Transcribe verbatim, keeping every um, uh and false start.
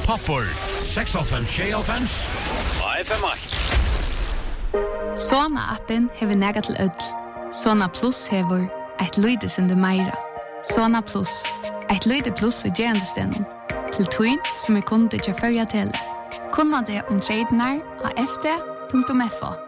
Popper, seks fem seks fem, F M åtta. Sona-appen hever nega til ødel. Sona Plus hever eit lyde som du meira. Sona Plus, eit lyde plus i gerandestenen. Til twin som er kunde til førja til. Kunna det om tradenar av f d punktum f o.